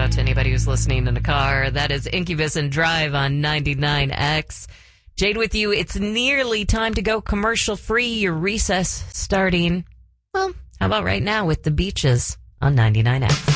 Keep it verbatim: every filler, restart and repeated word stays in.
out to anybody who's listening in the car. That is Incubus and Drive on ninety-nine X. Jade with you. It's nearly time to go commercial free. Your recess starting, well, how about right now with the Beaches on ninety-nine X.